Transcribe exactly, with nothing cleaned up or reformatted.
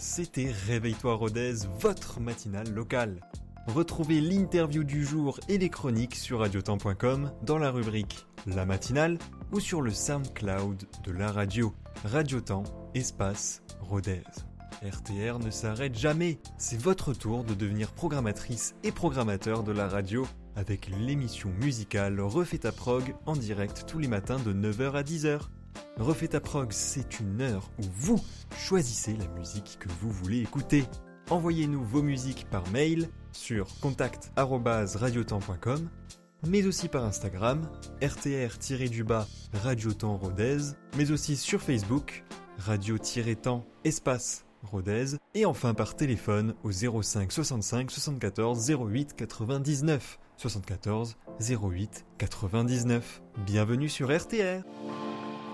c'était Réveille-toi Rodez, votre matinale locale. Retrouvez l'interview du jour et les chroniques sur radiotemps point com dans la rubrique La matinale ou sur le SoundCloud de la radio. Radiotemps, espace, Rodez. R T R ne s'arrête jamais. C'est votre tour de devenir programmatrice et programmateur de la radio avec l'émission musicale Refais ta prog en direct tous les matins de neuf heures à dix heures. Refais ta prog, c'est une heure où vous choisissez la musique que vous voulez écouter. Envoyez-nous vos musiques par mail sur contact arobase radiotemps point com, mais aussi par Instagram, R T R-du-bas Radiotemps Rodez, mais aussi sur Facebook, radio-temps espace Rodez, et enfin par téléphone au zéro cinq soixante-cinq soixante-quatorze zéro huit quatre-vingt-dix-neuf, soixante-quatorze zéro huit quatre-vingt-dix-neuf. Bienvenue sur R T R.